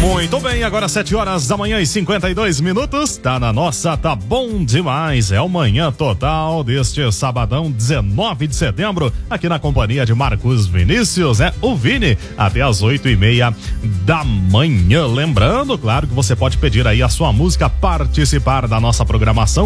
Muito bem, agora 7 horas da manhã e 52 minutos. Tá na nossa, tá bom demais. É o Manhã Total deste sabadão, 19 de setembro, aqui na companhia de Marcos Vinícius, o Vini, até as 8h30 da manhã. Lembrando, claro, que você pode pedir aí a sua música, participar da nossa programação,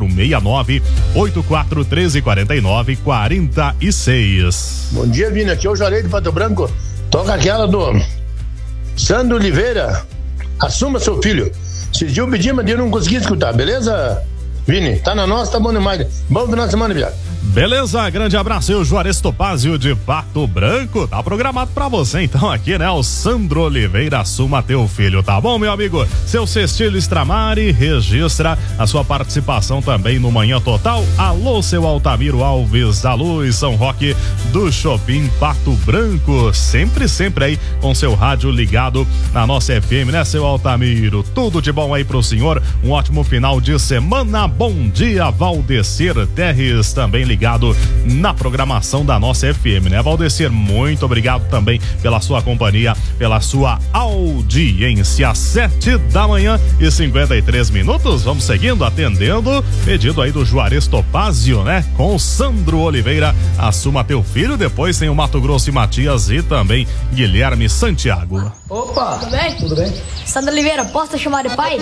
469-8413-49-46. Bom dia, Vini, aqui é o Jarei de Pato Branco. Toca aquela do Sandro Oliveira, Assuma Seu Filho. Esses dias eu pedi, mas eu não consegui escutar, beleza, Vini? Tá na nossa, tá bom demais. Bom final de semana, viado. Beleza, grande abraço aí, o Juarez Topázio de Pato Branco. Tá programado pra você então aqui, né? O Sandro Oliveira, Assuma Teu Filho, tá bom, meu amigo? Seu Cestílio Stramari, registra a sua participação também no Manhã Total. Alô, seu Altamiro Alves da Luz, São Roque do Shopping Pato Branco. Sempre aí com seu rádio ligado na nossa FM, né, seu Altamiro? Tudo de bom aí pro senhor, um ótimo final de semana. Bom dia, Valdecir Terres, também ligado na programação da nossa FM, né, Valdecir? Muito obrigado também pela sua companhia, pela sua audiência. 7 da manhã e 53 minutos. Vamos seguindo, atendendo pedido aí do Juarez Topázio, né, com o Sandro Oliveira, Assuma Teu Filho. Depois tem o Mato Grosso e Matias e também Guilherme Santiago. Opa! Tudo bem? Tudo bem? Sandro Oliveira, posso te chamar de pai?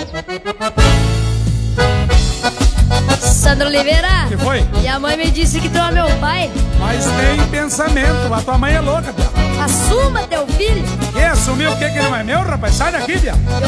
Sandro Oliveira? Que foi? Minha mãe me disse que tu é meu pai. Mas tem pensamento, a tua mãe é louca, Bia. Assuma teu filho. Quer assumir o que não é meu, rapaz? Sai daqui, Bia.